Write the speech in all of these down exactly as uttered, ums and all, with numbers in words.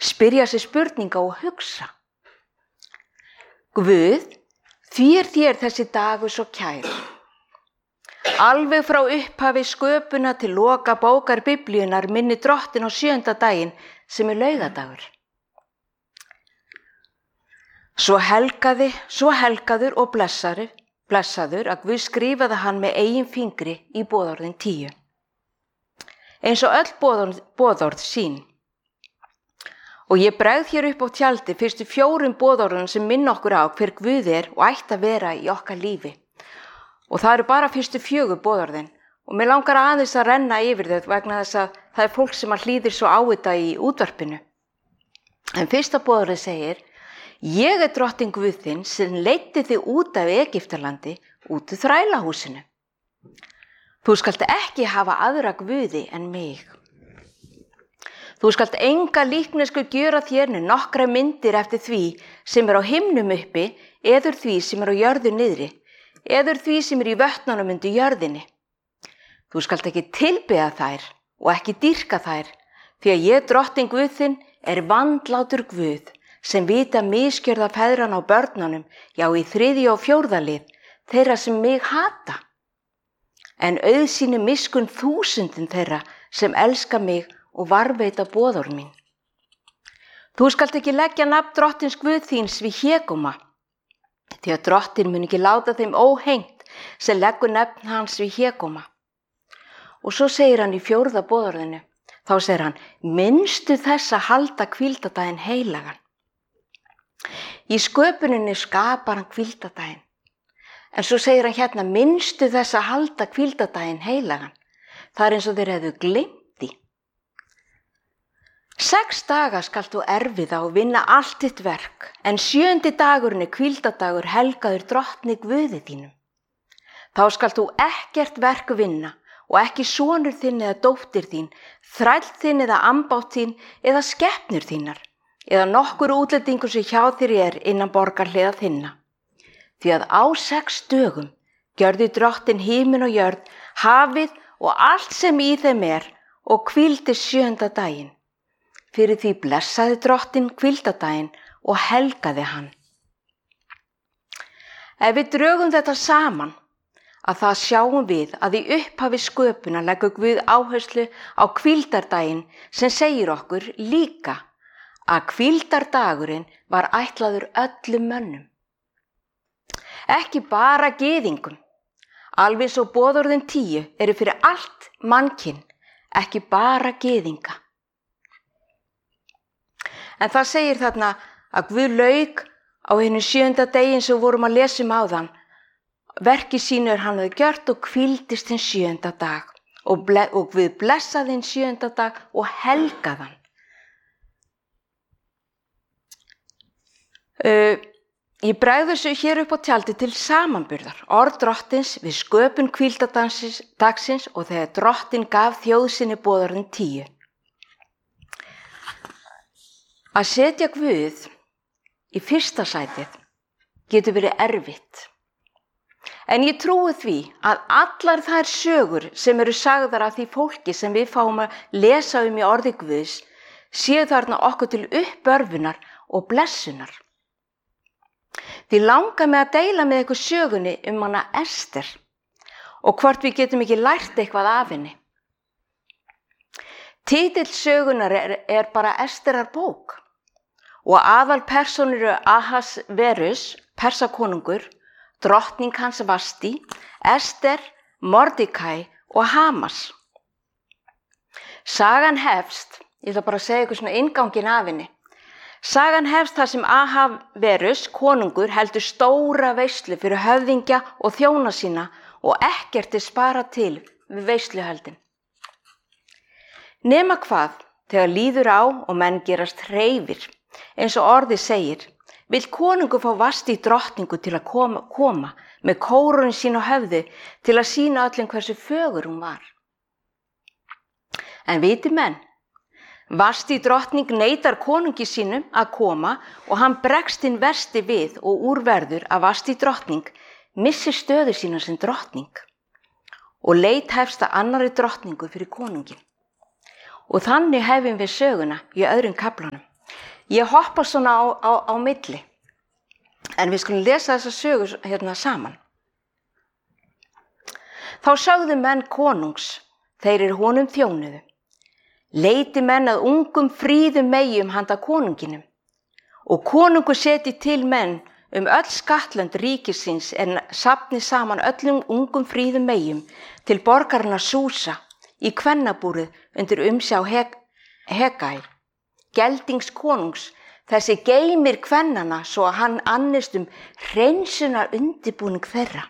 spyrja sig spurninga og hugsa. Guð, því er þér þessi dagur svo kær. Alveg frá upphafi sköpuna til loka bókar Biblíunnar minni Drottinn á sjöunda daginn sem er laugadagur. Svo helgaði, svo helgaður og blessaður, blessaður að Guð skrifaði hann með eigin fingri í boðorðin tíu. Eins og öll boðorð, boðorð sín. Og ég bregð hér upp á tjaldi fyrstu fjórum boðorðum sem minna okkur á hver Guð er og ætti að vera í okkar lífi. Og það eru bara fyrstu fjögur boðorðin og mér langar aðeins að renna yfir þau vegna þess að það er fólk sem að hlýðir svo á þetta í útvarpinu. En fyrsta boðorðið segir: Ég er drottinn Guð þinn sem leiddi þig út af Egyptalandi, út úr þrælahúsinu. Þú skalt ekki hafa aðra guði en mig. Þú skalt enga líknesku gjöra þér né nokkra myndir eftir því sem er á himnum uppi, eður því sem er á jörðu niðri, eður því sem er í vötnunum undir jörðinni. Þú skalt ekki tilbiðja þær og ekki dýrka þær, því að ég drottinn Guð þinn er vandlátur Guð, sem vita misgjörða feðran á börnunum, já í þriðja og fjórða lið, þeirra sem mig hata. En auðsýni miskun þúsundin þeirra sem elska mig og varveita boðorð mín. Þú skalt ekki leggja nafn drottins Guð þíns við hégóma, því að drottinn mun ekki láta þeim óhengt sem leggur nafn hans við hégóma. Og svo segir hann í fjórða boðorðinu, þá segir hann: minnstu þess að halda hvíldardaginn heilagan. Í sköpuninni skapar hann hvíldardaginn. En svo segir hann hérna: minnstu þess að halda hvíldardaginn heilagan. Það er eins og þeir hefðu gleymt því. Sex daga skalt þú erfiða og vinna allt þitt verk, en sjöundi dagurinn er hvíldardagur helgaður drottni Guði þínum. Þá skalt þú ekkert verk vinna og ekki sonur þinn eða dóttir þín, þræll þinn eða ambátt þín eða skepnur þínar, eða nokkur útlendingur sem hjá þér er innan borgarhliða þinna. Því að á sex dögum gjörði drottinn himin og jörð, hafið og allt sem í þeim er, og hvíldi sjöunda daginn. Fyrir því blessaði drottinn hvíldardaginn og helgaði hann. Ef við drögum þetta saman, að það sjáum við að í upphafi sköpunar leggur Guð áherslu á hvíldardaginn sem segir okkur líka að hvíldardagurinn var ætlaður öllum mönnum. Ekki bara gyðingum, alveg svo boðorðin tíu eru fyrir allt mannkyn, ekki bara gyðinga. En það segir þarna að Guð lauk á hinum sjöunda daginn sem vorum að lesa um áðan. Verki sínu er hann hafði gjört og hvíldist hinn sjöunda dag og, ble, og Guð blessaði hinn sjöunda dag og helgaði hann. Uh, Ég bregð þessu hér upp á tjaldi til samanburðar, orð drottins við sköpun hvíldardagsins og þegar drottinn gaf þjóð sinni boðorðin tíu. Að setja Guð í fyrsta sætið getur verið erfitt. En ég trúi því að allar þær sögur sem eru sagðar af því fólki sem við fáum að lesa um í orði Guðs séu þarna okkur til uppörfunar og blessunar. Því langar mig að deila með ykkur sögunni um hana Ester og hvort við getum ekki lært eitthvað af henni. Titill sögunar er, er bara Esterar bók og aðal persónur eru Ahasverus, Persakonungur, drottning hans Vasti, Ester, Mordecai og Hamas. Sagan hefst, ég ætla bara að segja ykkur svona innganginn af henni. Sagan hefst þar sem Ahasverus, konungur, heldur stóra veislu fyrir höfðingja og þjóna sína og ekkert er sparað til við veisluhöldin. Nema hvað, þegar líður á og menn gerast hreifir, eins og orðið segir, vill konungur fá Vasti drottningu til að koma, koma með kórónu sín á höfði til að sýna öllum hversu fögur hún var. En viti menn, Vasti drottning neitar konungi sínum að koma og hann bregst hinn versti við og úrverður að Vasti drottning missi stöðu sína sem drottning og leit hefst að annarri drottningu fyrir konungin. Og þannig hefum við söguna í öðrum kaflanum. Ég hoppa svona á, á, á milli, en við skulum lesa þessa sögu hérna saman. Þá sögðu menn konungs, þeir eru honum þjónuðu. Leiti menn að ungum fríðum meyjum handa konunginum, og konungur seti til menn um öll skattlönd ríkisins en safni saman öllum ungum fríðum meyjum til borgarna Súsa í kvennabúrið undir umsjá Heg Hegai, geldings konungs, þessi geymir kvennana svo að hann annist um hreinsunar undirbúning þeirra.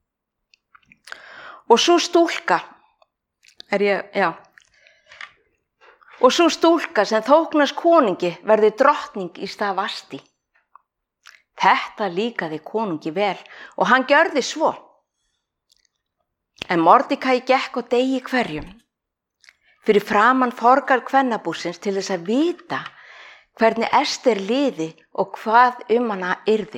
Og svo stúlka, er ég, já, og svo stúlka sem þóknast konungi verði drottning í stað Vasti. Þetta líkaði konungi vel og hann gjörði svo. En Mordekaí gekk á degi hverjum fyrir framan forgarð kvennabúsins til þess að vita hvernig Ester liði og hvað um hana yrði.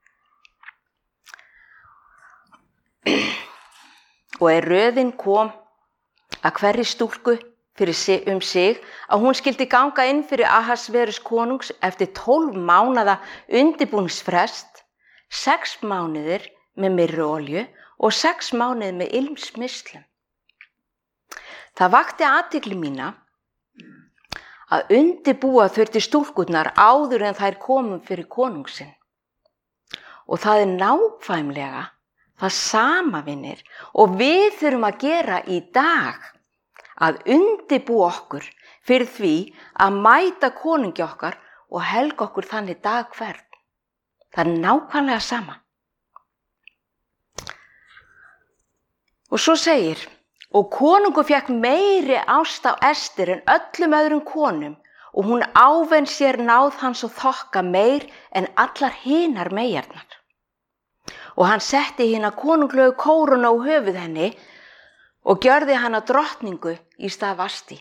Og er röðin kom að hverri stúlku fyrir sig, um sig að hún skildi ganga inn fyrir Ahasverus konungs eftir tólf mánaða undirbúningsfrest, sex mánuðir með myrruolju og sex mánuðir með ilmsmislum. Það vakti athygli mína að undirbúa þurfti stúlkurnar áður en þær komum fyrir konungsinn. Og það er nákvæmlega það sama, vinir, og við þurfum að gera í dag, að undirbúa okkur fyrir því að mæta konungi okkar og helga okkur þannig dag hvern. Það er nákvæmlega sama. Og svo segir, og konungur fékk meiri ást á Ester en öllum öðrum konum og hún ávenn sér náð hans og þokka meir en allar hinar meyjarnar. Og hann setti hina konunglegu kórunu á höfuð henni og gjörði hana drottningu í stað Vasti.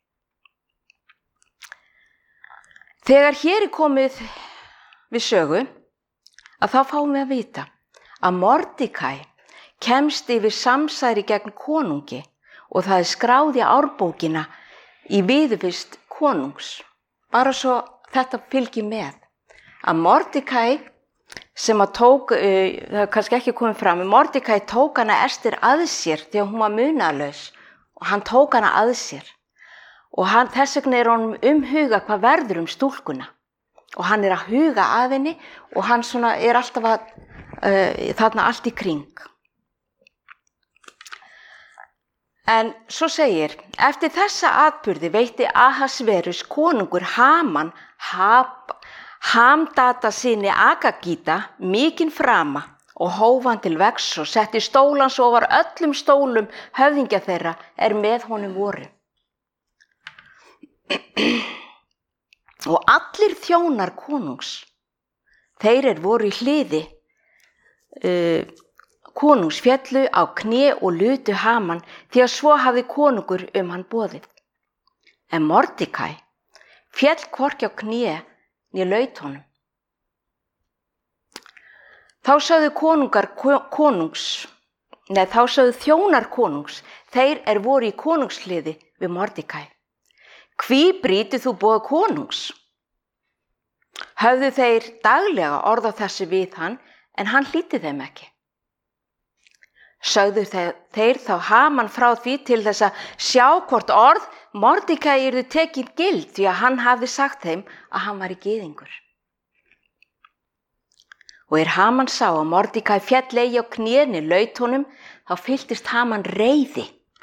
Þegar hér er komið við sögu, að þá fáum við að vita að Mordekaí kemst yfir samsæri gegn konungi og það er skráð í árbókina í viðurvist konungs. Bara svo þetta fylgir með. Að Mordekaí sem að tók, uh, það er kannski ekki komið fram, Mordekaí tók hana Ester að sér þegar hún var munaðlaus og hann tók hana að sér. Og hann, þess vegna er honum umhuga hvað verður um stúlkuna. Og hann er að huga að henni og hann svona er alltaf að, uh, þarna allt í kring. En svo segir, eftir þessa atburði veitti Ahasverus konungur Haman Hab, Hamdata syni Agagíta mikinn frama og hóf hann til vegs og setti stólans ofar öllum stólum höfðingja þeirra er með honum voru. Og allir þjónar konungs, þeir er voru í hliði uh, konungs fjallu á kné og lutu Haman því að svo hafði konungur um hann boðið. En Mordekaí fjall hvorki á kné né laut honum. Þá sögðu konungar konungs, neð þá sögðu þjónar konungs, þeir er voru í konungshliði við Mordekaí. Hví brýtur þú boð konungs? Höfðu þeir daglega orð á þessu við hann, en hann hlýddi þeim ekki. Sögðu þeir, þeir þá Haman frá því til þess að sjá hvort orð Mordekaí yrðu tekin gild því að hann hafði sagt þeim að hann var í gyðingur. Og er Haman sá að Mordekaí féll eigi á knéni laut honum, þá fylltist Haman reiði.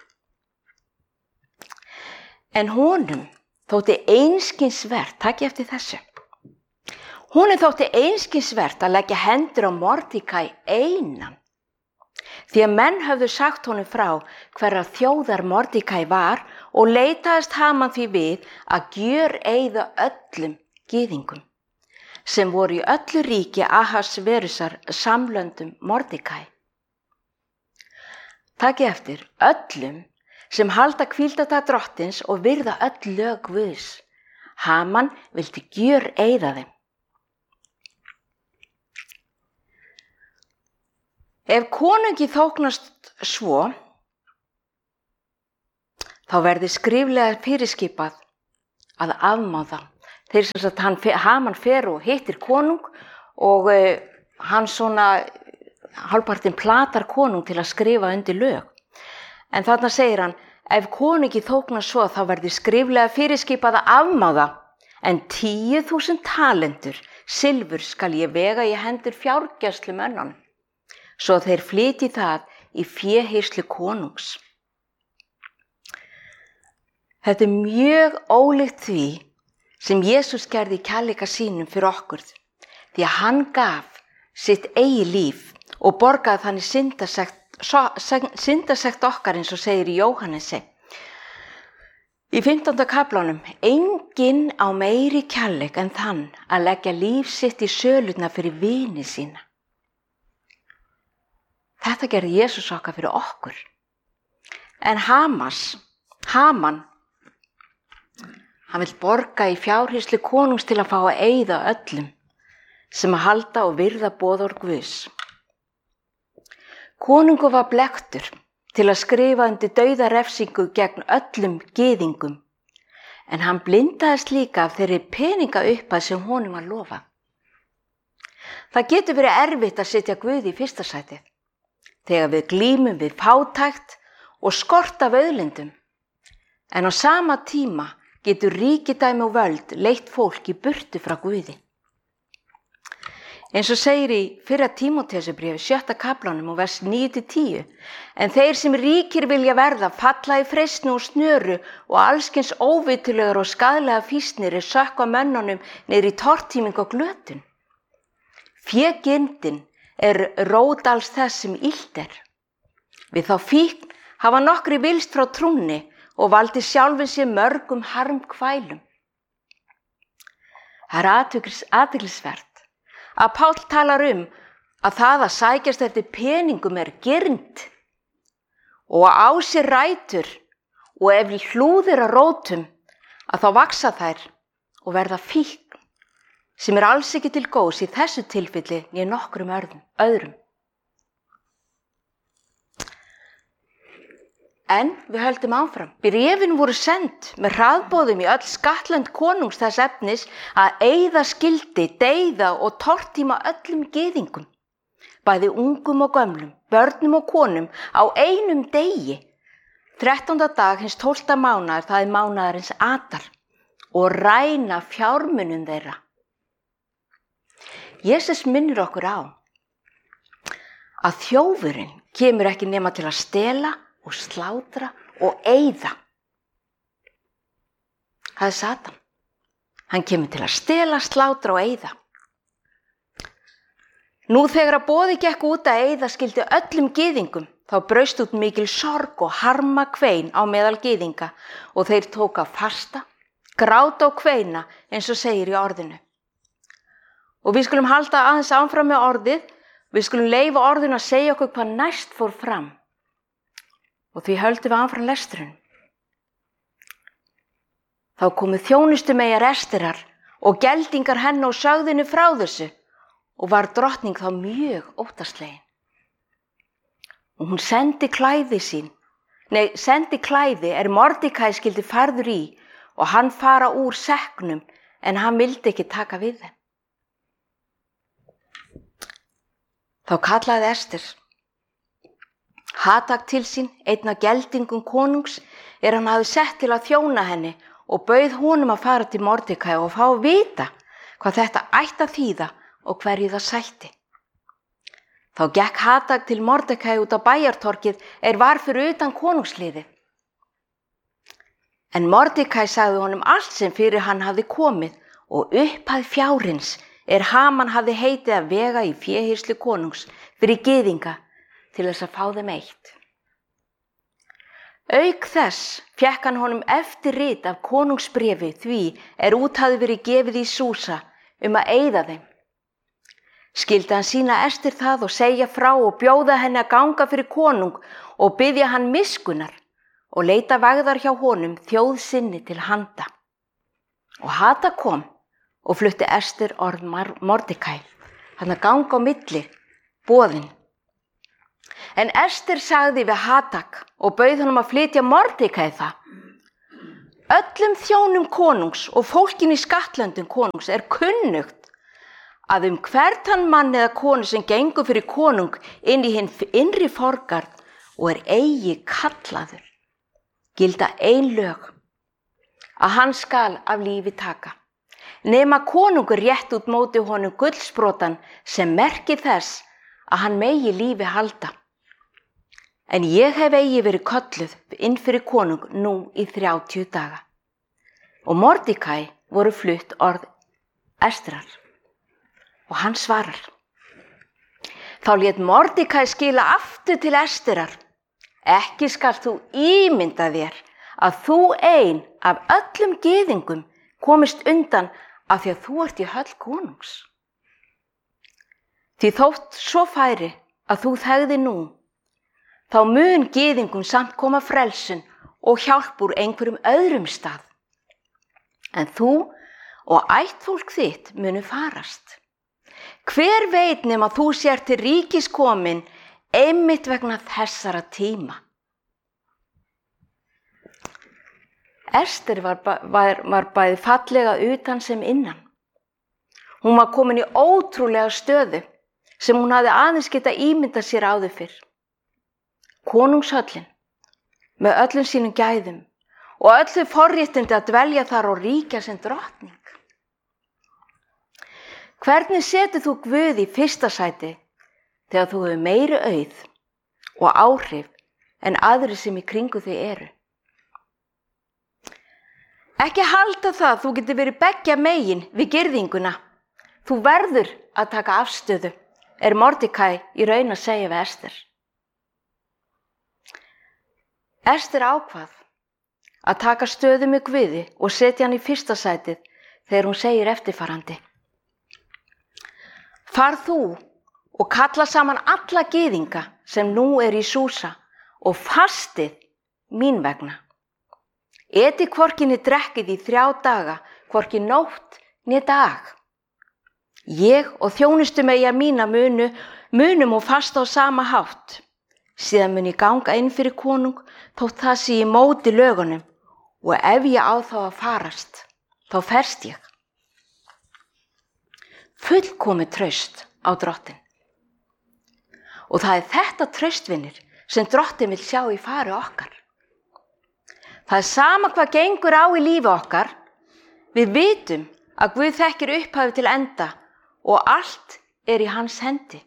En honum þótti einskinsvert, takk eftir þessu, honum þótti einskinsvert að leggja hendur á Mordekaí einan. Því að menn höfðu sagt honum frá hverra þjóðar Mordekaí var og leitaðist Haman því við að gjöreyða öllum gyðingum sem voru í öllu ríki Ahasverusar samlöndum Mordekaí. Takið eftir, öllum sem halda hvíldardag drottins og virða öll lög Guðs. Haman vildi gjöreyða þeim. Ef konungi þóknast svo, þá verði skriflega fyrirskipað að afmáða þeir sem sagt, hann, Haman fer og hittir konung og uh, hann svona hálfpartinn platar konung til að skrifa undir lög. En þarna segir hann, ef konungi þóknar svo þá verði skriflega fyrirskipað að afmáða, en tíu þúsund talentur silfur skal ég vega í hendur fjárgæslumönnunum, svo þeir flytji það í féhirslur konungs. Þetta er mjög ólíkt því sem Jesús gerði í kærleika sínum fyrir okkur, því að hann gaf sitt eigi líf og borgaði þannig syndasekt, syndasekt okkar eins og segir í Jóhannesi. Í fimmtánda kaflanum, enginn á meiri kærleik en þann að leggja líf sitt í sölurnar fyrir vini sína. Þetta gerði Jesús okkar fyrir okkur. En Hamas, Haman, hann vill borga í fjárhirslu konungs til að fá að eyða öllum sem að halda og virða boðorð Guðs. Konungur var blekktur til að skrifa undir dauðarefsingu gegn öllum gyðingum, en hann blindaðist líka af þeirri peningaupphæð sem honum var lofað. Það getur verið erfitt að setja Guð í fyrsta sætið, þegar við glímum við fátækt og skort af auðlindum, en á sama tíma getur ríkidæmi og völd leitt fólk í burtu frá Guði. Eins og segir í fyrra Tímóteusarbréfi sjötta kaflanum og vers níu til tíu, en þeir sem ríkir vilja verða falla í freistni og snöru og allskyns óvitulegar og skaðlega fýsnir er sökkva mönnunum niður í tortíming og glötun. Fégirndin er rót alls þess sem illt er. Við þá fíkn hafa nokkri vilst frá trúnni og valdi sjálfin sér mörgum harmkvælum. Það er athyglisvert að Páll talar um að það að sækjast eftir peningum er girnd og að á sér rætur, og ef í hlúðir að rótum að þá vaksa þær og verða fíkn, sem er alls ekki til góðs í þessu tilfelli né nokkrum öðrum. En við höldum áfram. Bréfin voru send með hraðboðum í öll skattlönd konungs þess efnis að eyða skildi, deyða og tortíma öllum gyðingum, bæði ungum og gömlum, börnum og konum á einum degi. þrettánda dag hins tólfta mánaðar, það er mánaðarins Adar, og ræna fjármunum þeirra. Jesús minnir okkur á að þjófurinn kemur ekki nema til að stela og slátra og eyða. Það er Satan. Hann kemur til að stela, slátra og eyða. Nú þegar að boði gekk út að eyða skildi öllum gyðingum, þá braust út mikil sorg og harma kvein á meðal gyðinga og þeir tóka fasta, gráta og kveina eins og segir í orðinu. Og við skulum halda aðeins áfram með orðið, við skulum leyfa orðinu að segja okkur hvað næst fór fram. Og því höldum við áfram lesturinn. Þá komu þjónustumeyjar Esterar og geldingar hennar og sögðinu frá þessu og var drottning þá mjög óttaslegin. Og hún sendi klæði sín, nei, sendi klæði er Mordekæ skildi færður í og hann fara úr sekknum en hann vildi ekki taka við þeim. Þá kallaði Ester Hatak til sín, einn af geldingum konungs, er hann hafði sett til að þjóna henni og bauð honum að fara til Mordekæ og fá að vita hvað þetta ætti að þýða og hverju það sætti. Þá gekk Hatak til Mordekæ út á bæjartorkið er var fyrir utan konungsliðið. En Mordekæ sagði honum allt sem fyrir hann hafði komið og upphæð fjárins er Haman hafði heitið að vega í féhirslu konungs fyrir gyðinga til þess að fá þeim eitt. Auk þess fékk hann honum eftirrit af konungsbréfi því er út hafði verið gefið í Súsa um að eyða þeim. Skildi hann sýna Ester það og segja frá og bjóða henni að ganga fyrir konung og biðja hann miskunnar og leita vægðar hjá honum þjóð sinni til handa. Og Hatak kom og flutti Ester orð Mordekæ, hann að ganga á milli, boðin. En Ester sagði við Hatak og bauð honum að flytja Mordekæ það. Öllum þjónum konungs og fólkin í skattlöndum konungs er kunnugt að um hvern þann mann eða konu sem gengur fyrir konung inn í hinn innri forgarð og er eigi kallaður, gilda ein lög, að hann skal af lífi taka, nema konungur rétt út móti honum gullsprotan sem merki þess að hann megi lífi halda. En ég hef eigi verið kölluð inn fyrir konung nú í þrjátíu daga. Og Mordekæ voru flutt orð Estrar. Og hann svarar. Þá lét Mordekæ skila aftur til Estrar. Ekki skal þú ímynda þér að þú ein af öllum gyðingum komist undan af því að þú ert í höll konungs. Því þótt svo færi að þú þegði nú, þá mun gyðingum samt koma frelsun og hjálp úr einhverjum öðrum stað. En þú og ættfólk þitt munu farast. Hver veit nema þú sér til ríkis komin einmitt vegna þessara tíma. Ester var, var, var bæði fallega utan sem innan. Hún var komin í ótrúlega stöðu sem hún hafði aðeins geta ímyndað sér áður fyrr. Konungshöllin með öllum sínum gæðum og öllu forréttindi að dvelja þar og ríkja sem drottning. Hvernig setur þú Guð í fyrsta sæti þegar þú hefur meiri auð og áhrif en aðrir sem í kringu þig eru? Ekki halda það þú getur verið beggja megin við girðinguna. Þú verður að taka afstöðu, er Mordekæ í raun að segja við Ester. Ester ákvað að taka stöðu með Guði og setja hann í fyrsta sætið þegar hún segir eftirfarandi. Far þú og kalla saman alla gyðinga sem nú er í Súsa og fastið mín vegna. Etið hvorki né drekkið í þrjá daga, hvorki nótt né dag. Ég og þjónustumeyjar mína munu, munum og fasta á sama hátt. Síðan mun ég ganga inn fyrir konung þótt það sé í móti lögunum og ef ég á þá að farast, þá ferst ég. Fullkomið traust á drottin. Og það er þetta traustvinir sem drottin vil sjá í fari okkar. Það er sama hvað gengur á í lífi okkar, við vitum að Guð þekkir upphafi til enda og allt er í hans hendi.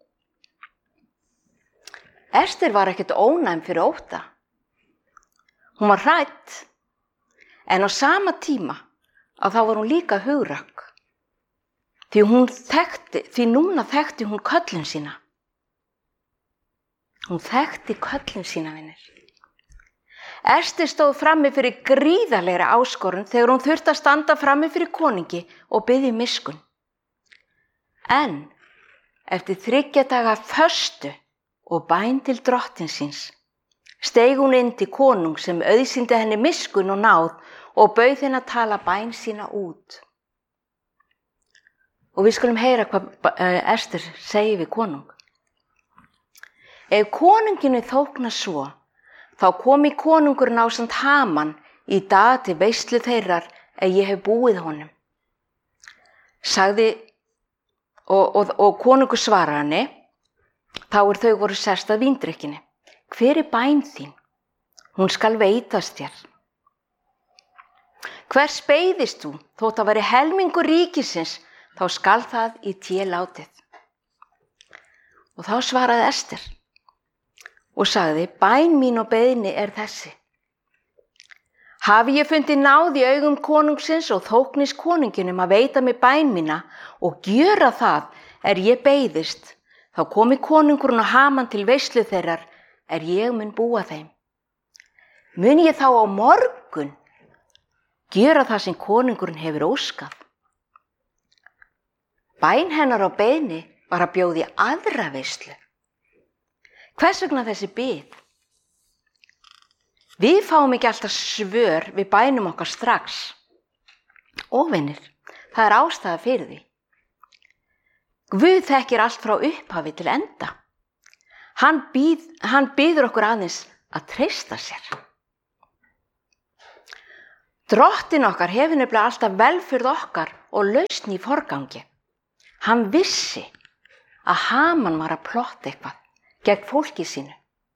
Ester var ekkert ónæm fyrir ótta. Hún var hrædd, en á sama tíma að þá var hún líka hugrökk. Því, hún þekkti, því núna þekkti hún köllun sína. Hún þekkti köllun sína, vinir. Ester stóð frammi fyrir gríðarlegri áskorun þegar hún þurfti að standa frammi fyrir konungi og biðja miskunn. En eftir þriggja daga föstu og bæn til drottin síns, steig hún inn til konung sem auðsýndi henni miskunn og náð og bauð henni að tala bæn sína út. Og við skulum heyra hvað Ester segir við konung. Ef konunginu þókna svo, þá komi konungurinn ásamt Haman í dag til veislu þeirrar ef ég hef búið honum. Sagði, og, og, og konungur svarar henni, þá er þau voru sest að víndrykkinni. Hver er bæn þín? Hún skal veitast þér. Hvers beiðist þú? Þótt að veri helmingur ríkisins, þá skal það í té látið. Og þá svaraði Ester og sagði, bæn mín og beiðni er þessi. Hafi ég fundið náð í augum konungsins og þóknist konunginum að veita mig bæn mína og gjöra það er ég beiðist, þá komi konungurinn og Haman til veislu þeirrar er ég mun búa þeim. Mun ég þá á morgun gjöra það sem konungurinn hefur óskað. Bæn hennar á beiðni var að bjóða í aðra veislu. Hvers vegna þessi bið? Við fáum ekki alltaf svör við bænum okkar strax. Og vinir, það er ástæða fyrir því. Guð þekkir allt frá upphafi til enda. Hann, býð, hann býður okkur aðeins að treysta sér. Drottinn okkar hefur nefnilega alltaf velferð okkar og lausn í forgangi. Hann vissi að Haman var að plotta eitthvað gegn fólki sínu.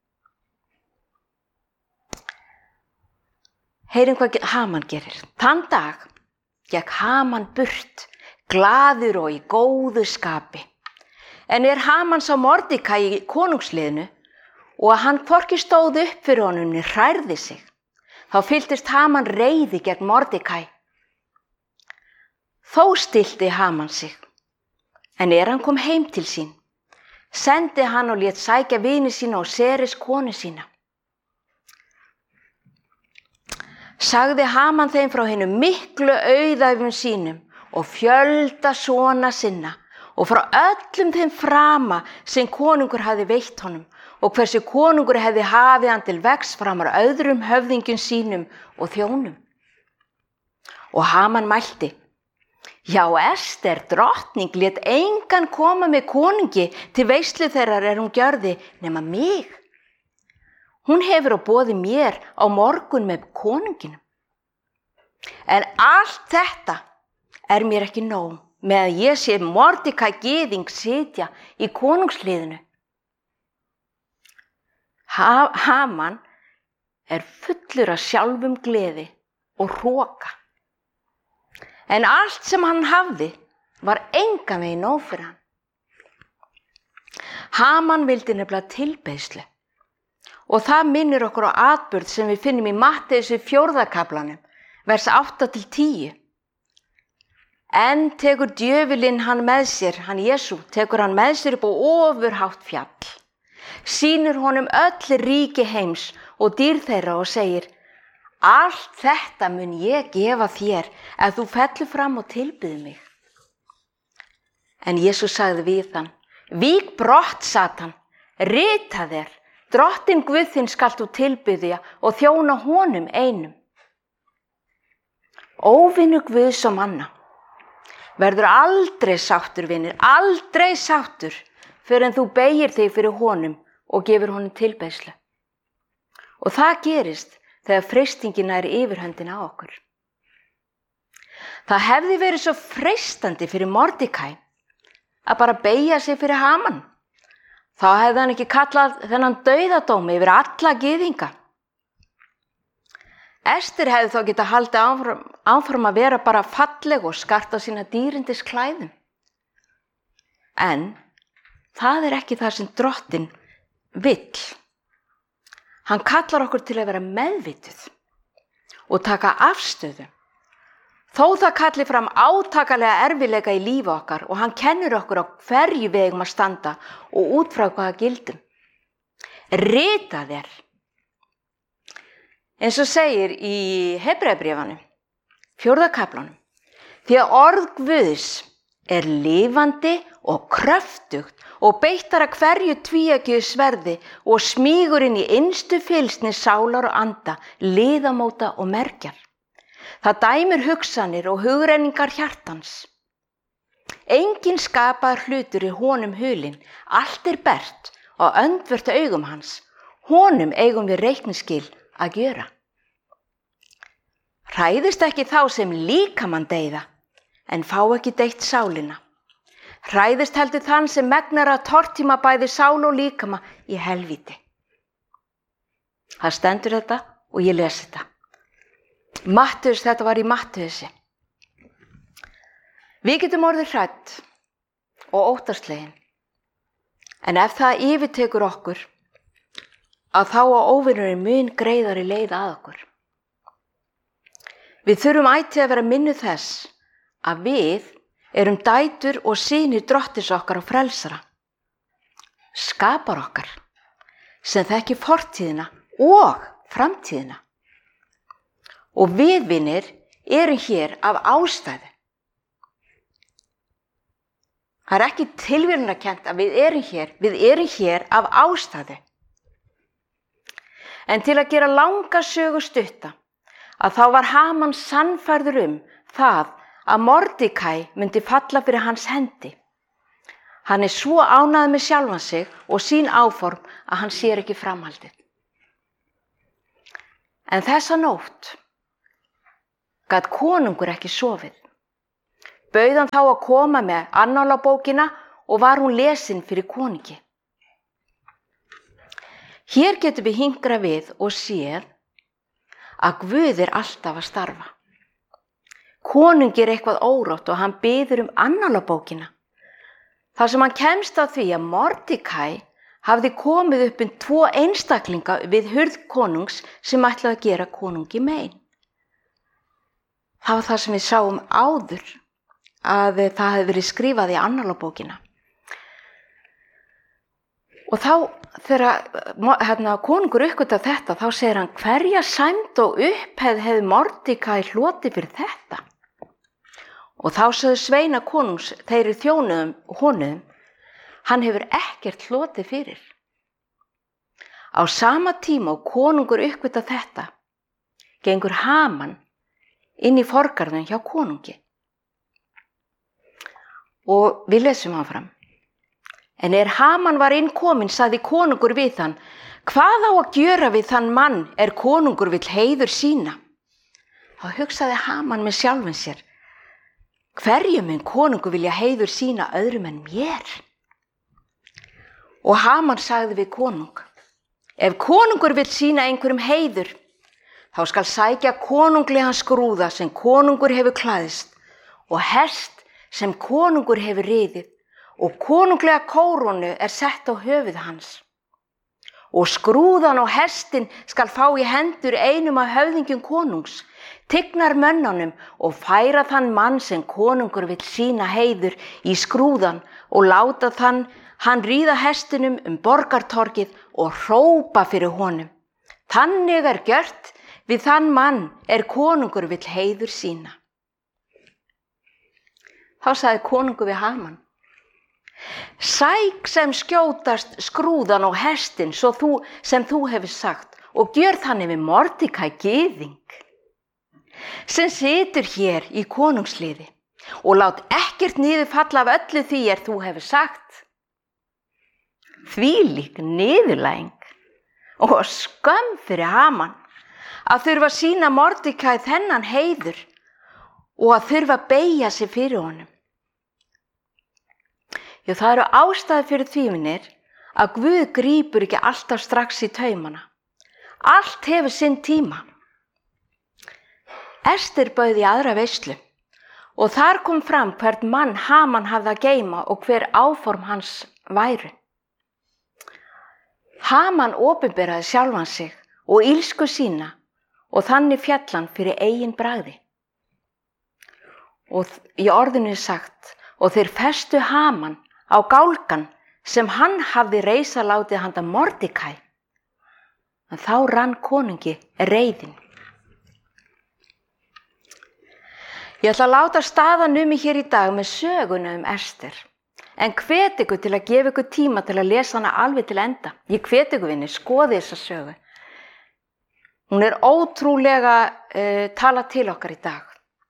Heyrum hvað Haman gerir. Þann dag gekk Haman burt, glaður og í góðu skapi. En er Haman sá Mordekæ í konungsliðinu og að hann hvorki stóð upp fyrir honum né hrærði sig, þá fylltist Haman reiði gegn Mordekæ. Þó stillti Haman sig, en er hann kom heim til sín, sendi hann og lét sækja vini sína og Seres konu sína. Sagði Haman þeim frá hinu miklu auðæfum sínum og fjölda sona sinna og frá öllum þeim frama sem konungur hafði veitt honum og hversu konungur hefði hafið hann til vegs framar öðrum höfðingjum sínum og þjónum. Og Haman mælti: Já, Ester, drottning, lét engan koma með konungi til veislu þeirrar er hún gjörði nema mig. Hún hefur á boði mér á morgun með konunginum. En allt þetta er mér ekki nóg með að ég sé Mordekæ gyðing sitja í konungsliðinu. Ha- Haman er fullur af sjálfum gleði og hroka. En allt sem hann hafði var engan veginn nóg fyrir hann. Haman vildi nefnilega tilbeiðslu. Og það minnir okkur á atburð sem við finnum í Matteusi fjórða kaflanum, vers átta til tíu. En tekur djöfulinn hann með sér, hann Jesú, tekur hann með sér upp á ofurhátt fjall, sýnir honum öll ríki heims og dýr þeirra og segir: Allt þetta mun ég gefa þér ef þú fellur fram og tilbyður mig. En Jesú sagði við hann: Vík brott, Satan, rita þér, Drottinn Guð þinn skalt þú tilbiðja og þjóna honum einum. Óvinur Guðs og manna verður aldrei sáttur, vinir, aldrei sáttur fyrir en þú beygir þig fyrir honum og gefur honum tilbeiðslu. Og það gerist þegar freistingin er yfirhöndin á okkur. Það hefði verið svo freistandi fyrir Mordekæ að bara beygja sig fyrir Haman. Þá hefði hann ekki kallað þennan dauðadóm yfir alla gyðinga. Ester hefði þó getað haldið áfram, áfram að vera bara falleg og skarta á sína dýrindis klæðum. En það er ekki það sem Drottinn vill. Hann kallar okkur til að vera meðvituð og taka afstöðu. Þó það kalli fram átakalega erfiðleika í lífi okkar og hann kennir okkur á hverju við eigum að standa og út frá hvaða gildum. Rita þér. Eins og segir í Hebreabréfanum, fjórða kaflanum, því að orð Guðs er lifandi og kröftugt og beittar að hverju tvíeggju sverði og smýgur inn í innstu fylgsni sálar og anda, liðamóta og mergjar. Það dæmir hugsanir og hugrenningar hjartans. Enginn skapaður hlutur í honum hulinn, allt er bert og öndvert augum hans. Honum eigum við reikningsskil að gjöra. Hræðist ekki þá sem líkamann deyða, en fá ekki deytt sálina. Hræðist heldur þann sem megnar að tortíma bæði sál og líkama í helvíti. Það stendur þetta og ég lesi þetta. Matteus, þetta var í Matteusi. Við getum orðið hrædd og óttaslegin, en ef það yfirtekur okkur, að þá á óvinurinn mun greiðari leið að okkur. Við þurfum ætíð að vera minnu þess að við erum dætur og synir Drottins okkar og frelsara, skapar okkar, sem þekkir fortíðina og framtíðina. Og við, vinir, erum hér af ástæðu. Það er ekki tilviljunarkennt að við erum hér, við erum hér af ástæðu. En til að gera langa sögu stutta, að þá var Haman sannfærður um það að Mordekæ myndi falla fyrir hans hendi. Hann er svo ánægður með sjálfan sig og sín áform að hann sér ekki framhaldið. En þessa nótt gat konungur ekki sofið. Bauð hann þá að koma með annálabókina og var hún lesin fyrir konungi. Hér getum við hingra við og séð að Guð er alltaf að starfa. Konungi er eitthvað órótt og hann biður um annálabókina. Þar sem hann kemst að því að Mordekæ hafði komið upp um tvo einstaklinga við hurð konungs sem ætlaði að gera konungi mein. Það var það sem við sáum áður, að það hefði verið skrifað í annálabókina. Og þá þegar hérna, konungur uppgötar þetta, þá segir hann: hverja sæmd og upphefð hefði Mordekæ hlotið fyrir þetta? Og þá sögðu sveina konungs, þeir eru þjónuðum honum, hann hefur ekkert hlotið fyrir. Á sama tíma og konungur uppgötar þetta, gengur Haman inn í forgarðin hjá konungi. Og við lesum áfram. En er Haman var inn kominn, sagði konungur við hann: hvað á að gjöra við þann mann er konungur vill heiður sína? Þá hugsaði Haman með sjálfum sér: hverju mun konungur vilja heiður sína öðrum en mér? Og Haman sagði við konung: ef konungur vill sína einhverjum heiður, þá skal sækja konunglegan skrúða sem konungur hefur klæðst og hest sem konungur hefur riðið, og konunglega kórónu er sett á höfuð hans. Og skrúðan og hestin skal fá í hendur einum af höfðingjum konungs, tignar mönnunum, og færa þann mann sem konungur vill sína heiður í skrúðan og láta þann hann ríða hestinum um borgartorgið og hrópa fyrir honum: þannig er gjört við þann mann er konungur vill heiður sína. Þá sagði konungur við Haman: sæk sem skjótast skrúðan og hestin svo þú, sem þú hefur sagt, og gjör þannig við Mordekæ gyðing, sem situr hér í konungsliði, og lát ekkert niður falla af öllu því er þú hefur sagt. Þvílík niðurlæging og skömm fyrir Haman að þurfa að sýna Mordekæ þennan heiður og að þurfa að beygja sig fyrir honum. Jú, það eru ástæður fyrir því, vinir, að Guð grípur ekki alltaf strax í taumana. Allt hefur sinn tíma. Ester bauð í aðra veislu og þar kom fram hvern mann Haman hafði að geyma og hver áform hans væru. Haman opinberaði sjálfan sig og ilsku sína og þannig féll hann fyrir eigin bragði. Og í orðinu er sagt: og þeir festu Haman á gálgan sem hann hafði reisa látið handa Mordekæ. En þá rann konungi reiðin. Ég ætla að láta staðan um mig hér í dag með söguna um Ester. En hvet ykkur til að gefa ykkur tíma til að lesa hana alveg til enda. Ég hvet ykkur, vinir, skoði þessa sögu. Hún er ótrúlega uh, talað til okkar í dag.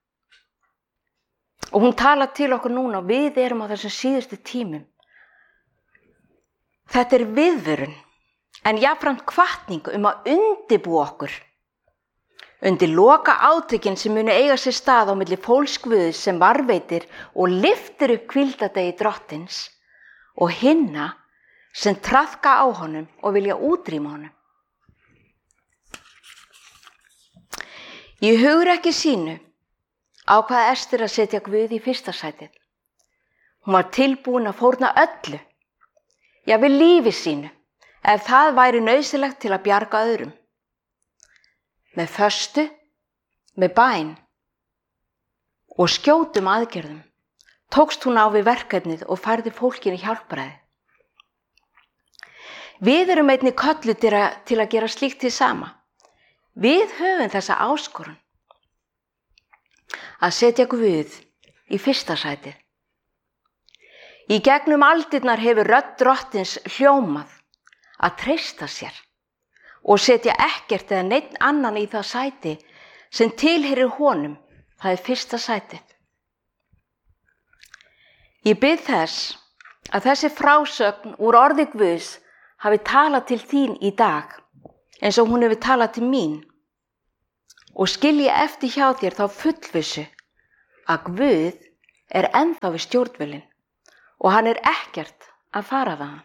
Og hún talar til okkur núna og við erum á þessum síðustu tímum. Þetta er viðvörun, en jafnframt hvatning um að undirbúa okkur undir loka átökin sem munu eiga sér stað á milli fólks Guðs sem varveitir og lyftir upp hvíldardegi drottins og hinna sem traðka á honum og vilja útrýma honum. Í hugrekki sínu ákvað Ester að setja Guð í fyrsta sætið. Hún var tilbúin að fórna öllu, jafnvel lífi sínu, ef það væri nauðsynlegt til að bjarga öðrum. Með föstu, með bæn og skjótum aðgerðum tókst hún á við verkefnið og færði fólkinu hjálpræði. Við erum einnig kölluð til að, til að gera slíkt hið sama. Við höfum þessa áskorun að setja Guð í fyrsta sætið. Í gegnum aldirnar hefur rödd drottins hljómað að treysta sér og setja ekkert eða neinn annan í það sæti sem tilheyrir honum, það er fyrsta sætið. Ég bið þess að þessi frásögn úr orði Guðs hafi talað til þín í dag, eins og hún hefur talað til mín. og skilja eftir hjá þér þá fullvissu að Guð er ennþá við stjórnvölinn og hann er ekkert að fara það hann.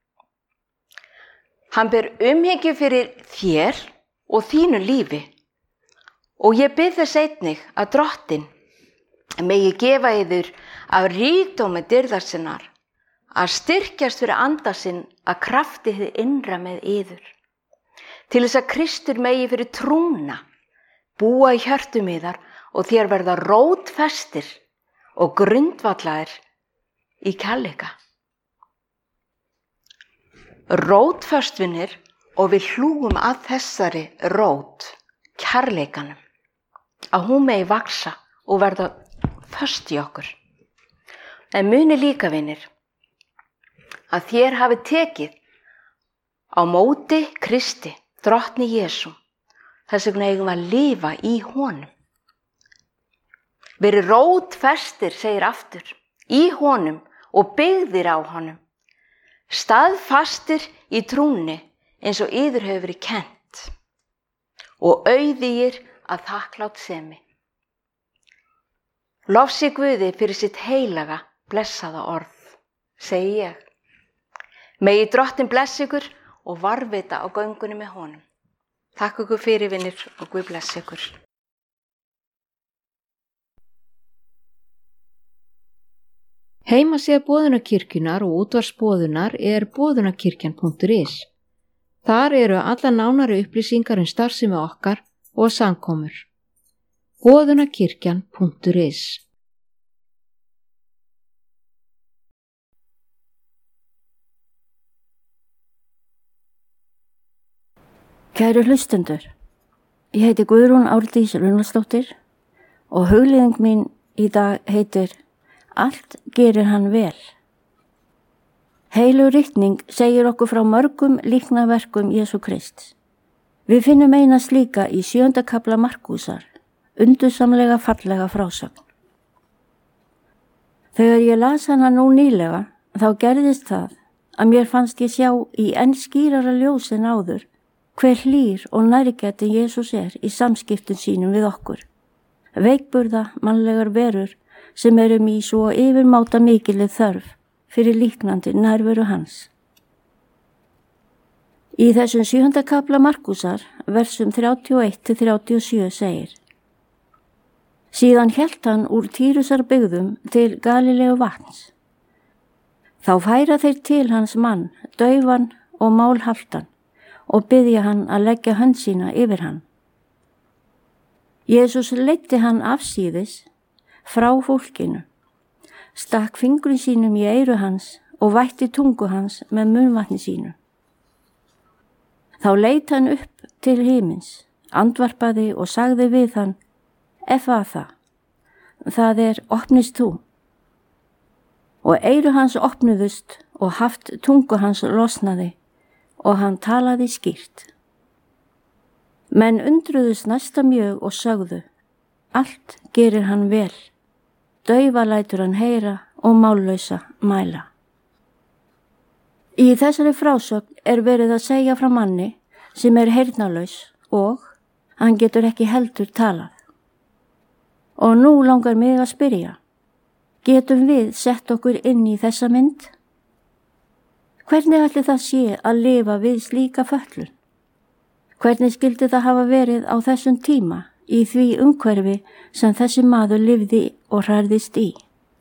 Hann ber umhyggju fyrir þér og þínu lífi og ég bið þess einnig að Drottinn megi gefa yður af ríkdómi dýrðar sinnar að styrkjast fyrir anda sinn að krafti hið innra með yður, til þess að Kristur megi fyrir trúna búa í hjörtum yðar og þér verða rótfestir og grundvallaðir í kærleika. Rótföstvinir og við hlúum að þessari rót, kærleikanum, að hún megi vaksa og verða föst í okkur. En muni líka, vinir, að þér hafi tekið á móti Kristi, drottni Jesú, þess vegna eigum að lifa í honum. Verið rótfestir, segir aftur, í honum og byggðir á honum, staðfastir í trúnni eins og yður hefur verið kennt og auðugir að þakklátsemi. Lofsi Guði fyrir sitt heilaga, blessaða orð, segi ég. Megi Drottinn blessa ykkur og varðveita á göngunni með honum. Takk ykkur fyrir, vinir, og Guð blessa ykkur. Heimasíða Boðunarkirkjunnar og útvarpsboðunar er boðunarkirkjan punktur is. Þar eru alla nánari upplýsingar um starfsemi okkar og samkomur. boðunarkirkjan punktur is. Kæru hlustendur, ég heiti Guðrún Árdís Runnarsdóttir og hugleiðing mín í dag heitir Allt gerir hann vel. Heilug ritning segir okkur frá mörgum líknarverkum Jesú Krists. Við finnum eina slíka í sjöunda kafla Markúsar, undursamlega fallega frásögn. Þegar ég las hana nú nýlega, þá gerðist það að mér fannst ég sjá í enn skýrara ljós en áður hver hlýr og nærgæti Jesús er í samskiptum sínum við okkur. Veikburða mannlegar verur sem erum í svo yfirmáta mikilið þörf fyrir líknandi nærveru hans. Í þessum sjöunda kafla Markúsar, versum þrjátíu og eitt til þrjátíu og sjö segir: Síðan hélt hann úr Týrusar byggðum til Galileu vatns. Þá færa þeir til hans mann, daufan og málhaltan, og biðja hann að leggja hönd sína yfir hann. Jesús leiddi hann afsíðis frá fólkinu, stakk fingrum sínum í eyru hans og vætti tungu hans með munnvatni sínu. Þá leit hann upp til himins, andvarpaði og sagði við hann: Efatha, það er opnist þú. Og eyru hans opnuðust og haft tungu hans losnaði og hann talaði skýrt. Menn undruðust næsta mjög og sögðu: Allt gerir hann vel. Daufa lætur hann heyra og mállausa mæla. Í þessari frásögn er verið að segja frá manni sem er heyrnarlaus og hann getur ekki heldur talað. Og nú langar mig að spyrja, getum við sett okkur inn í þessa mynd? Hvernig ætli það sé að lifa við slíka fötlun? Hvernig skyldi það hafa verið á þessum tíma í því umhverfi sem þessi maður lifði og hrærðist í?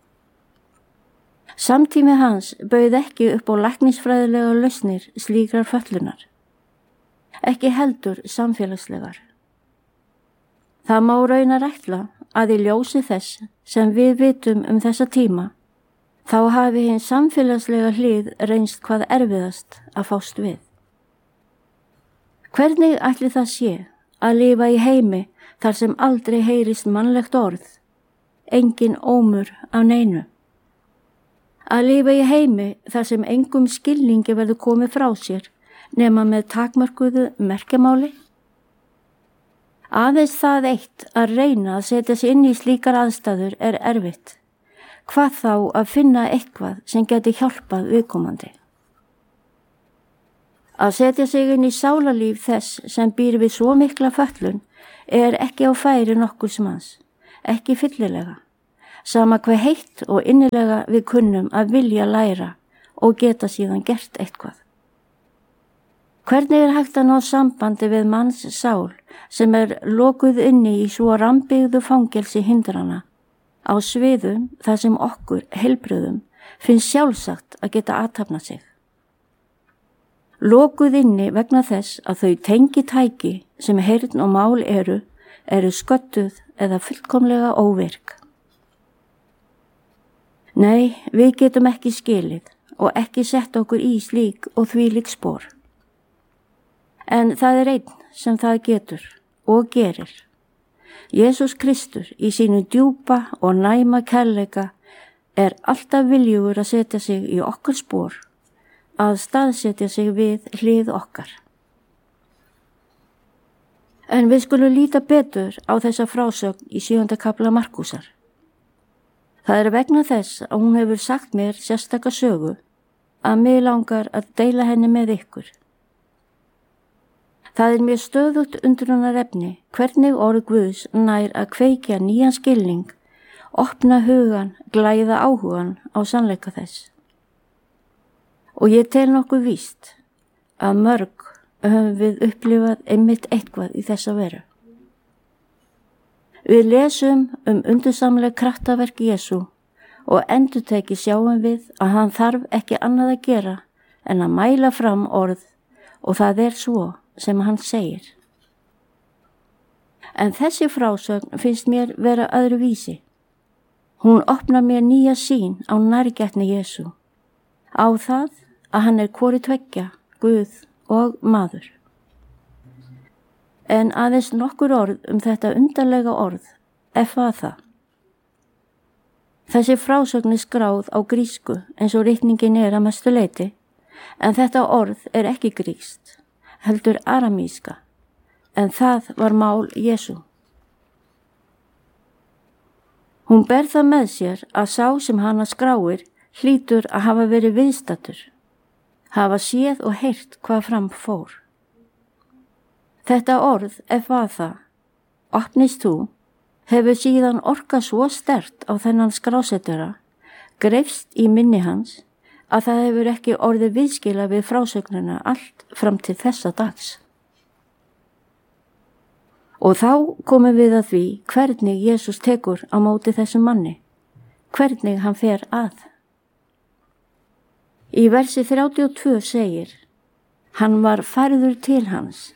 Samtími hans bauð ekki upp á læknisfræðilega lausnir slíkrar fötlunar, ekki heldur samfélagslegar. Það má raunar ætla að í ljósi þess sem við vitum um þessa tíma, þá hafi hinn samfélagslega hlið reynst hvað erfiðast að fást við. Hvernig ætli það sé að lifa í heimi þar sem aldrei heyrist mannlegt orð, engin ómur af neinu? Að lifa í heimi þar sem engum skilningi verður komið frá sér nema með takmörkuðu merkjamáli? Aðeins það eitt að reyna að setja sig inn í slíkar aðstæður er erfitt. Hvað þá að finna eitthvað sem geti hjálpað viðkomandi? Að setja sig inn í sálarlíf þess sem býr við svo mikla föllun er ekki á færi nokkurs manns, ekki fyllilega, sama hve heitt og innilega við kunnum að vilja læra og geta síðan gert eitthvað. Hvernig er hægt að ná sambandi við manns sál sem er lokuð inni í svo rambyggðu fangelsi hindrana á sviðum þar sem okkur, heilbrigðum, finnst sjálfsagt að geta athafnað sig? Lokuð inni vegna þess að þau tengi tæki sem heyrn og mál eru, eru sköttuð eða fullkomlega óvirk. Nei, við getum ekki skilið og ekki sett okkur í slík og þvílík spor. En það er einn sem það getur og gerir. Jesús Kristur í sínu djúpa og næma kærleika er alltaf viljugur að setja sig í okkar spor, að staðsetja sig við hlið okkar. En við skulum líta betur á þessa frásögn í sjöunda kafla Markúsar. Það er vegna þess að hún hefur sagt mér sérstaka sögu að mig langar að deila henni með ykkur. Það er mér stöðugt undrunarefni hvernig orð Guðs nær að kveikja nýjan skilning, opna hugan, glæða áhugan á sannleika þess. Og ég tel nokkuð víst að mörg höfum við upplifað einmitt eitthvað í þessa veru. Við lesum um undursamleg kraftaverk Jesú og endurteki sjáum við að hann þarf ekki annað að gera en að mæla fram orð og það er svo sem hann segir. En þessi frásögn finnst mér vera öðru vísi. Hún opnar mér nýja sýn á nærgætni Jesú, á það að hann er hvori tveggja, Guð og maður. En aðeins nokkur orð um þetta undarlega orð, ephphatha. Þessi frásögn er skráð á grísku eins og ritningin er að mestu leyti, en þetta orð er ekki grískt, heldur aramíska, en það var mál Jesú. Hún ber það með sér að sá sem hana skráir hlýtur að hafa verið viðstattur, hafa séð og heyrt hvað fram fór. Þetta orð, ephphatha, opnist þú, hefur síðan orkað svo sterkt á þennan skrásetjara, greifst í minni hans, að það hefur ekki orðið viðskila við frásögnuna allt fram til þessa dags. Og þá komum við að því hvernig Jesús tekur á móti þessum manni, hvernig hann fer að. Í versi þrjátíu og tvö segir, hann var færður til hans.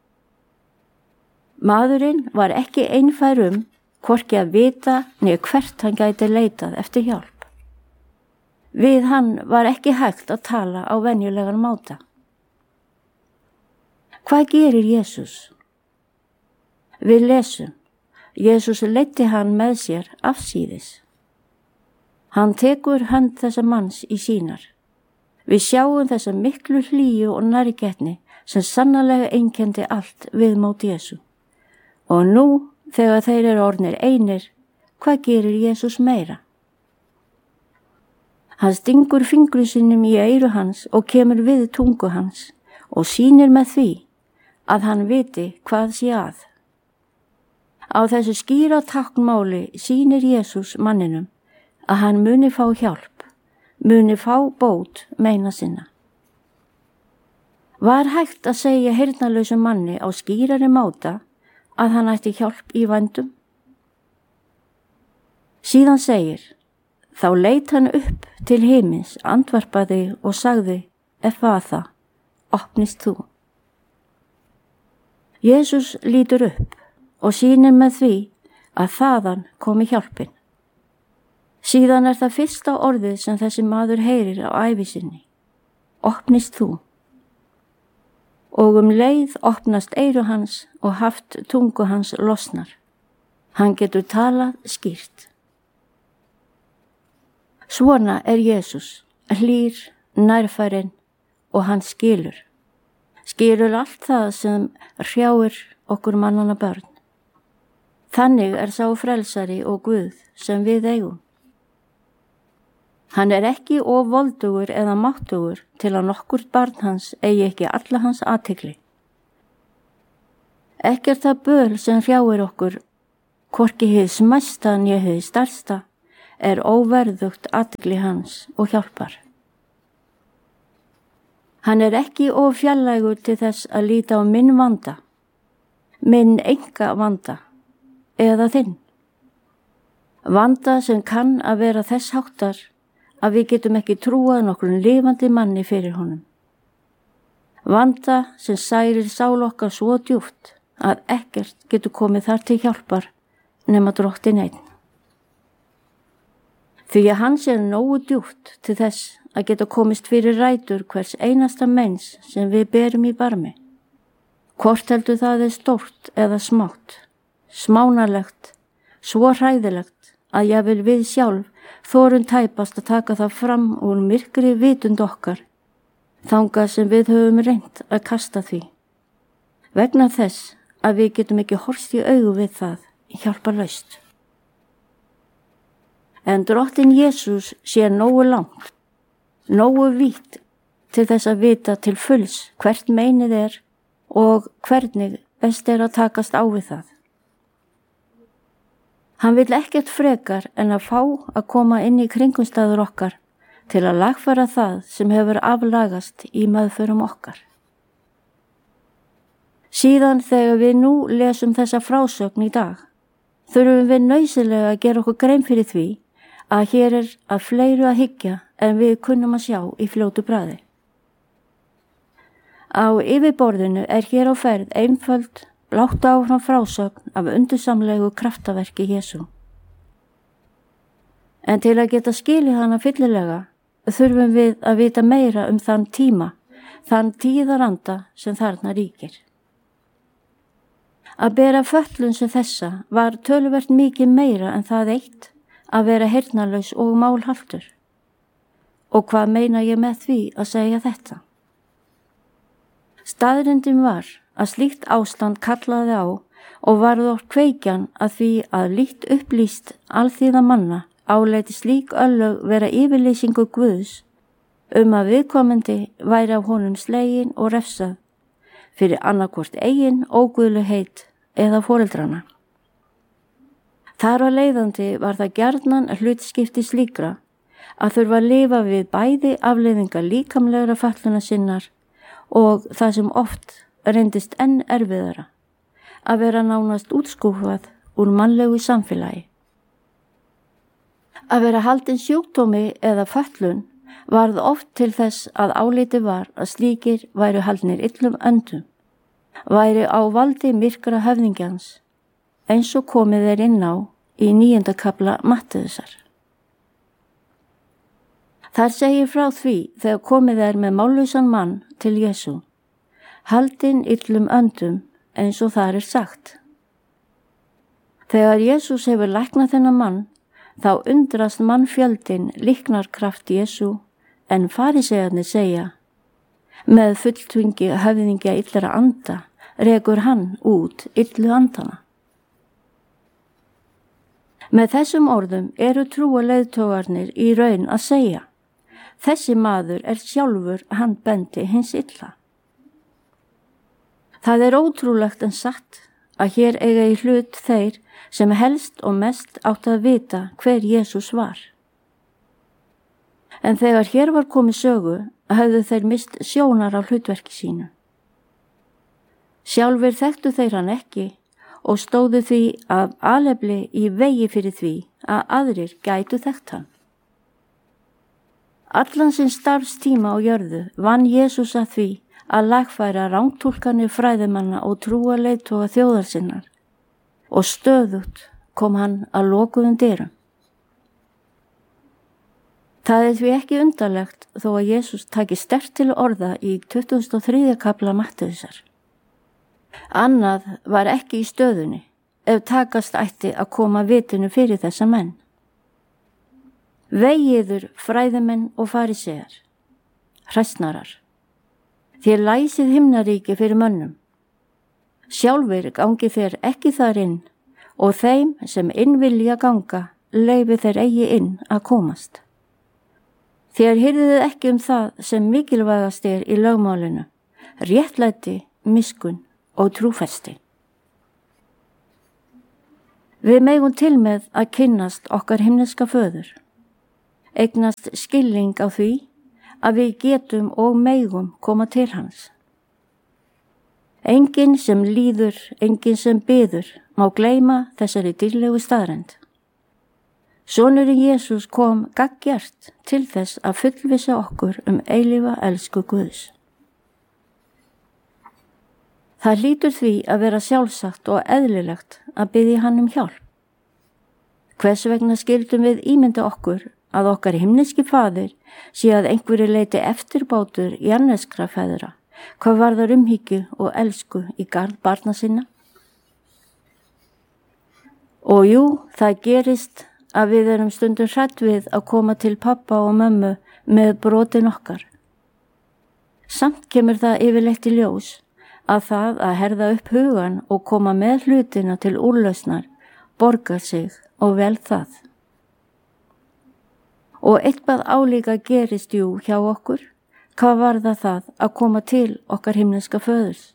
Maðurinn var ekki einfær um hvorki að vita né hvert hann gæti leitað eftir hjálp. Við hann var ekki hægt að tala á venjulegan máta. Hvað gerir Jesús? Við lesum, Jesús leiddi hann með sér afsíðis. Hann tekur hönd þessa manns í sínar. Við sjáum þessa miklu hlýju og nærgætni sem sannarlega einkenndi allt við móti Jesú. Og nú, þegar þeir eru orðnir einir, hvað gerir Jesús meira? Hann stingur fingrum sínum í eyru hans og kemur við tungu hans og sýnir með því að hann viti hvað sé að. Á þessu skýra táknmáli sýnir Jesús manninum að hann muni fá hjálp, muni fá bót meina sinna. Var hægt að segja heyrnarlausum manni á skýrari máta að hann ætti hjálp í vændum? Síðan segir, þá leit hann upp til himins, andvarpaði og sagði, ephphatha, opnist þú. Jesús lítur upp og sýnir með því að þaðan komi hjálpin. Síðan er það fyrsta orðið sem þessi maður heyrir á ævi sinni. Opnist þú. Og um leið opnast eyru hans og haft tungu hans losnar. Hann getur talað skýrt. Svona er Jesús, hlýr, nærfærinn og hann skilur. Skilur allt það sem hrjáir okkur mannanna börn. Þannig er sá frelsari og Guð sem við eigum. Hann er ekki of voldugur eða máttugur til að nokkurt barn hans eigi ekki alla hans athygli. Ekkert það böl sem hrjáir okkur, hvorki hið smæsta né hið stærsta, er óverðugt athygli hans og hjálpar. Hann er ekki of fjarlægur til þess að líta á minn vanda, minn enga vanda, eða þinn. Vanda sem kann að vera þess háttar að við getum ekki trúað nokkurn lifandi manni fyrir honum. Vanda sem særir sál okkar svo djúpt að ekkert getur komið þar til hjálpar nema Drottinn einn. Því að hans er nógu djúpt til þess að geta komist fyrir rætur hvers einasta meins sem við berum í barmi. Hvort heldur það er stórt eða smátt, smánarlegt, svo hræðilegt að jafnvel við sjálf þorum tæpast að taka það fram úr myrkri vitund okkar, þangað sem við höfum reynt að kasta því. Vegna þess að við getum ekki horfst í augu við það hjálparlaust. En Drottinn Jesús sé nógu langt, nógu vítt til þess að vita til fulls hvert meinið er og hvernig best er að takast á við það. Hann vill ekkert frekar en að fá að koma inn í kringumstæður okkar til að lagfæra það sem hefur aflagast í meðförum okkar. Síðan þegar við nú lesum þessa frásögn í dag, þurfum við nauðsynlega að gera okkur grein fyrir því að hér er að fleiru að hyggja en við kunnum að sjá í fljótu bragði. Á yfirborðinu er hér á ferð einföld, blátt áfram frásögn af undursamlegu kraftaverki Jesú. En til að geta skilið hana fyllilega þurfum við að vita meira um þann tíma, þann tíðaranda sem þarna ríkir. Að bera föllun sem þessa var töluvert mikið meira en það eitt að vera heyrnarlaus og málhaltur. Og hvað meina ég með því að segja þetta? Staðrindin var að slíkt ástand kallaði á og varð oft kveikjan að því að lítt upplýst alþýða manna áleiti slík örlög vera yfirlýsingu Guðs um að viðkomandi væri af honum slegin og refsað fyrir annarkvort eigin óguðlegheit eða foreldrana. Þar á leiðandi var það gjarnan hlutskipti slíkra að þurfa að lifa við bæði afleiðingar líkamlegra fölluna sinnar og það sem oft reyndist enn erfiðara, að vera nánast útskúfað úr mannlegu samfélagi. Að vera haldin sjúkdómi eða föllun varð oft til þess að áliti var að slíkir væru haldnir illum öndum, væri á valdi myrkra höfðingjans, eins og komið er inn á í níunda kafla Mattheusar. Þar segir frá því þegar komið er með mállausan mann til Jesú, haldinn illum öndum eins og þar er sagt. Þegar Jesús hefur læknað þennan mann, þá undrast mannfjöldin líknarkraft Jesú en farísearnir segja, með fulltvingi höfðingja illra anda rekur hann út illu andana. Með þessum orðum eru trúarleiðtogarnir í raun að segja, þessi maður er sjálfur handbendi hins illa. Það er ótrúlegt en satt að hér eiga í hlut þeir sem helst og mest átt að vita hver Jesús var. En þegar hér var komið sögu, höfðu þeir mist sjónar á hlutverki sínu. Sjálfur þekktu þeir hann ekki og stóðu því af alefli í vegi fyrir því að aðrir gætu þekkt hann. Allan sinn starfstíma á jörðu vann Jesús að því að lagfæra rangtúlkanir fræðimanna og trúarleiðtoga þjóðar sinnar og stöðugt kom hann að lokuðum dyrum. Það er því ekki undarlegt þó að Jesús taki sterkt til orða í tuttugasta og þriðja kafla Mattheusar. Annað var ekki í stöðunni ef takast ætti að koma vitinu fyrir þessa menn. Vegiður fræðimenn og farísear, hræsnarar, þér læsið himnaríki fyrir mönnum. Sjálfur gangi þér ekki þar inn og þeim sem inn vilja ganga leyfi þeir eigi inn að komast. Þér heyrðuð ekki um það sem mikilvægast er í lögmálinu, réttlæti, miskunn og trúfesti. Við megum til með að kynnast okkar himneska föður, eignast skilning á því að við getum og megum koma til hans. Enginn sem líður, enginn sem biður, má gleyma þessari dýrlegu staðrend. Sonurinn Jesús kom gagngert til þess að fullvissa okkur um eilífa elsku Guðs. Það hlýtur því að vera sjálfsagt og eðlilegt að biðja hann um hjálp. Hvers vegna skildum við ímynda okkur að okkar himneski faðir sé að einhverju leiti eftirbátur jarneskra feðra, hvað varðar umhyggju og elsku í garð barna sinna? Og jú, það gerist að við erum stundum hrædd við að koma til pappa og mömmu með brotin okkar. Samt kemur það yfirleitt í ljós að það að herða upp hugan og koma með hlutina til úrlausnar borgar sig og vel það. Og eitthvað álíka gerist jú hjá okkur, hvað var það það að koma til okkar himneska föðurs?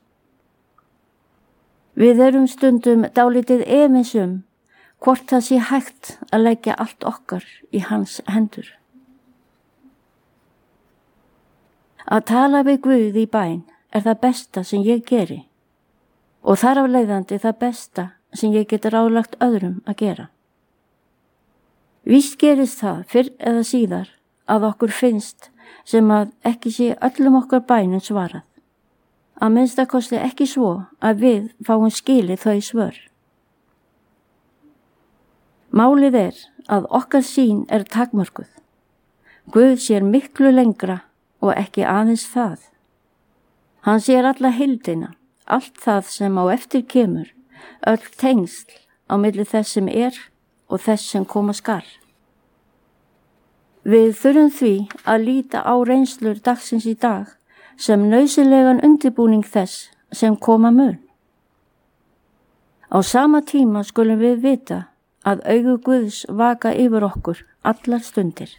Við erum stundum dálítið efins hvort það sé hægt að leggja allt okkar í hans hendur. Að tala við Guð í bæn er það besta sem ég geri og þar af leiðandi það besta sem ég get ráðlagt öðrum að gera. Víst gerist það fyrr eða síðar að okkur finnst sem að ekki sé öllum okkar bænum svarað. Að minnsta kosti ekki svo að við fáum skilið þau svör. Málið er að okkar sýn er takmörkuð. Guð sér miklu lengra og ekki aðeins það. Hann sér alla heildina, allt það sem á eftir kemur, öll tengsl á milli þess sem er og þess sem koma skal. Við þurfum því að líta á reynslur dagsins í dag sem nauðsynlegan undirbúning þess sem koma mun. Á sama tíma skulum við vita að augu Guðs vaka yfir okkur allar stundir.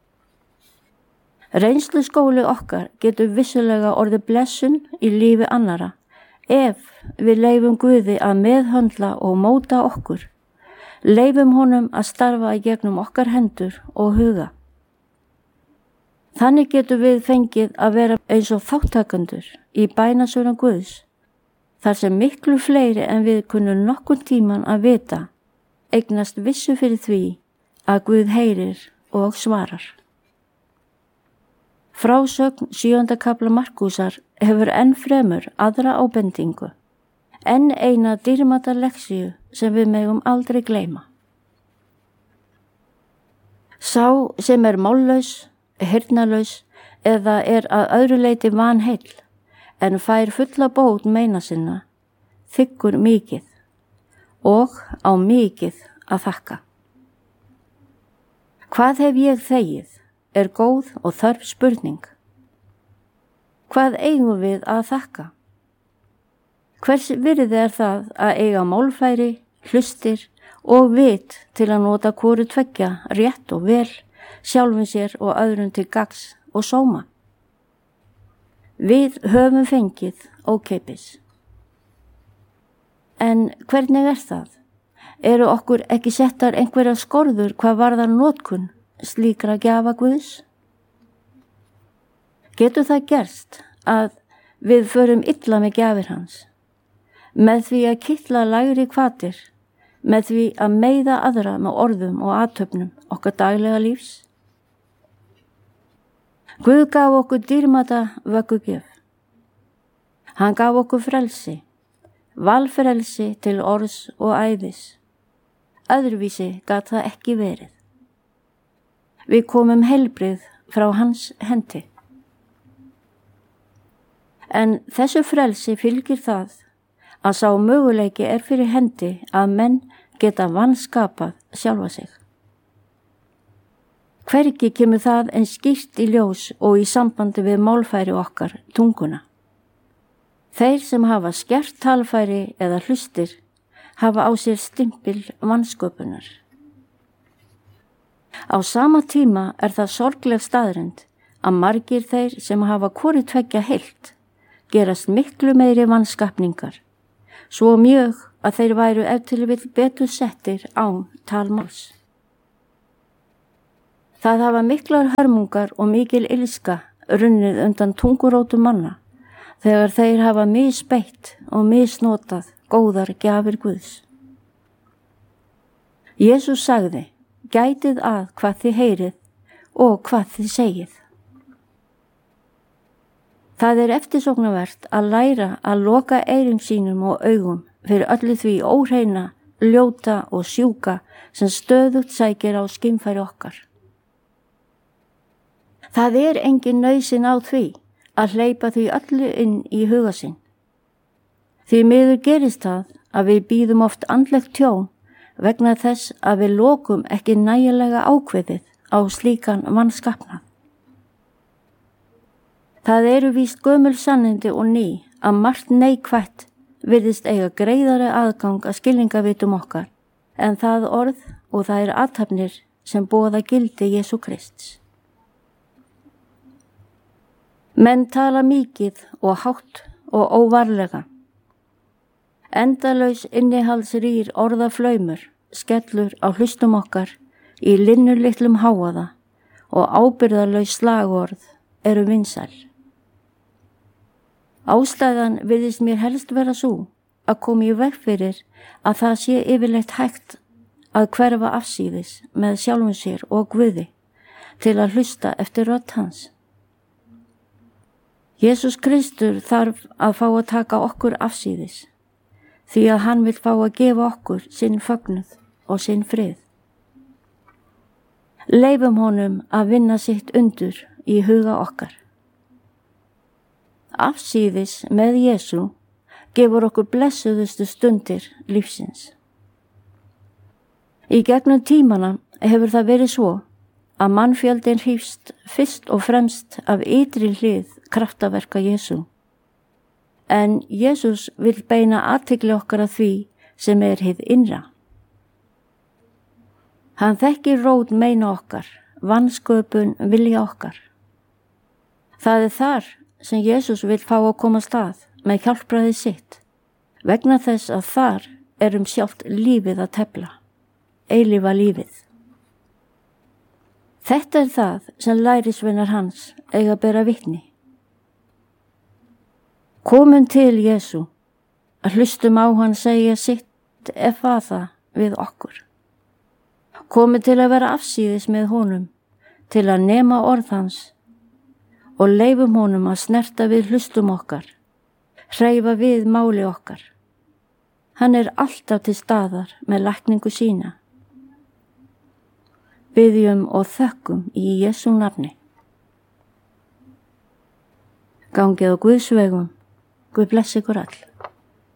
Reynsluskóli okkar getur vissulega orðið blessun í lífi annara ef við leifum Guði að meðhöndla og móta okkur, leifum honum að starfa í gegnum okkar hendur og huga. Þannig getur við fengið að vera eins og þáttakendur í bænasvörum Guðs, þar sem miklu fleiri en við kunnum nokkurn tíman að vita, eignast vissu fyrir því að Guð heyrir og svarar. Frásögn sjöunda kafla Markúsar hefur enn fremur aðra ábendingu, enn eina dýrmæta lexíu sem við megum aldrei gleyma. Sá sem er mállaus, heyrnarlaus eða er að öðru leyti vanheill en fær fulla bót meina sinna, þiggur mikið og á mikið að þakka. Hvað hef ég þegið er góð og þörf spurning. Hvað eigum við að þakka? Hvers virði er það að eiga málfæri, hlustir og vit til að nota hvoru tveggja rétt og vel, sjálfum sér og öðrum til gagns og sóma? Við höfum fengið ókeypis. En hvernig er það? Eru okkur ekki settar einhverja skorður hvað varðar notkun slíkra gjafa Guðs? Getur það gerst að við förum illa með gjafir hans, með því að kitla lægri hvatir, með því að meiða aðra með orðum og athöfnum okkar daglega lífs? Guð gaf okkur dýrmæta vöggugjöf. Hann gaf okkur frelsi, valfrelsi til orðs og æðis. Öðruvísi gat það ekki verið. Við komum heilbrigð frá hans hendi. En þessu frelsi fylgir það að sá möguleiki er fyrir hendi að menn geta vanskapað sjálfa sig. Hvergi kemur það en skýrt í ljós og í sambandi við málfæri okkar, tunguna. Þeir sem hafa skert talfæri eða hlustir hafa á sér stimpil vansköpunar. Á sama tíma er það sorgleg staðreynd að margir þeir sem hafa hvori tveggja heilt gerast miklu meiri vanskapningar, svo mjög að þeir væru ef til vill betur settir án talmáls. Það hafa miklar hörmungar og mikil illska runnið undan tungurótum manna þegar þeir hafa misbeitt og misnotað góðar gjafir Guðs. Jesús sagði: gætið að hvað þið heyrið og hvað þið segið. Það er eftirsóknarvert að læra að loka eyrum sínum og augum fyrir öllu því óhreina, ljóta og sjúka sem stöðugt sækir á skynfæri okkar. Það er engin nauðsyn á því að hleypa því öllu inn í huga sinn. Því miður gerist það að við bíðum oft andlegt tjón vegna þess að við lokum ekki nægilega ákveðið á slíkan mannskapnað. Það eru víst gömul sannindi og ný að margt neikvætt virðist eiga greiðari aðgang að skilningavitum okkar en það orð og það er athafnir sem boða gildi Jesú Krists. Menn tala mikið og hátt og óvarlega. Endalaus innihaldsrýr orðaflaumur skellur á hlustum okkar í linnulitlum háaða og ábyrgðarlaus slagorð eru vinsæl. Ástæðan virðist mér helst vera svo að koma í veg fyrir að það sé yfirleitt hægt að hverfa afsíðis með sjálfum sér og Guði til að hlusta eftir rödd hans. Jesús Kristur þarf að fá að taka okkur afsíðis því að hann vil fá að gefa okkur sinn fögnuð og sinn frið. Leifum honum að vinna sitt undur í huga okkar. Afsíðis með Jesú gefur okkur blessuðustu stundir lífsins. Í gegnum tímana hefur það verið svo að mannfjöldin hrífst fyrst og fremst af ytri hlið kraftaverka Jesú. En Jesús vil beina athygli okkar að því sem er hið innra. Hann þekkir rót meina okkar, vansköpun vilja okkar. Það er þar sem Jesús vil fá að koma stað með hjálpræði sitt, vegna þess að þar er um sjálft lífið að tefla, eilífa lífið. Þetta er það sem lærisveinar hans eiga að bera vitni. Komum til Jesú, að hlustum á hann segja sitt efaða við okkur. Komum til að vera afsíðis með honum, til að nema orð hans og leifum honum að snerta við hlustum okkar, hreyfa við máli okkar. Hann er alltaf til staðar með lækningu sína. Biðjum og þökkum í Jesú nafni. Gangið á Guðs vegum. Guð blessi ykkur all.